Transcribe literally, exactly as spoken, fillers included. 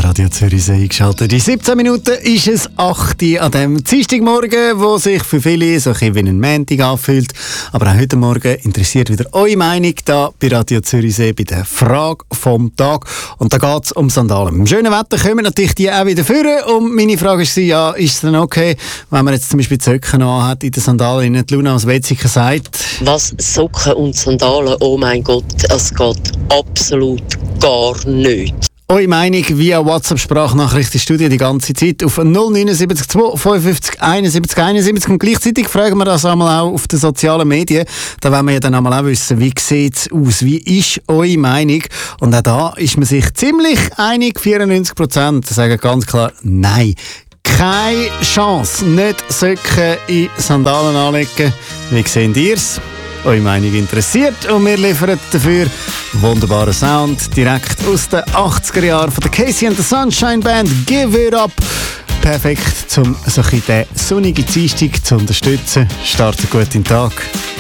Radio Zürich eingeschaltet. In siebzehn Minuten ist es acht Uhr an dem Dienstagmorgen, wo sich für viele so ein bisschen wie ein Montag anfühlt. Aber auch heute Morgen interessiert wieder eure Meinung da bei Radio Zürich bei der Frage vom Tag. Und da geht es um Sandalen. Im schönen Wetter kommen natürlich die auch wieder führen. Und meine Frage ist, ja, ist es dann okay, wenn man jetzt zum Beispiel die Socken anhat in den Sandalen? Die Luna aus Wetzikon sagt: Was, Socken und Sandalen? Oh mein Gott, es geht absolut gar nicht. Eure Meinung via WhatsApp-Sprachnachricht in Studio die ganze Zeit auf null neun sieben zwei fünfundfünfzig einundsiebzig einundsiebzig. Und gleichzeitig fragen wir das einmal auch auf den sozialen Medien. Da wollen wir ja dann einmal auch wissen, wie sieht es aus, wie ist eure Meinung? Und auch da ist man sich ziemlich einig, vierundneunzig Prozent sagen ganz klar nein. Keine Chance, nicht Socken in Sandalen anlegen. Wie seht ihr es? Eure Meinung interessiert und wir liefern dafür wunderbaren Sound direkt aus den achtziger Jahren von der Casey and the Sunshine Band. Give it up! Perfekt, um so ein bisschen den sonnigen Dienstag zu unterstützen. Startet gut in den Tag.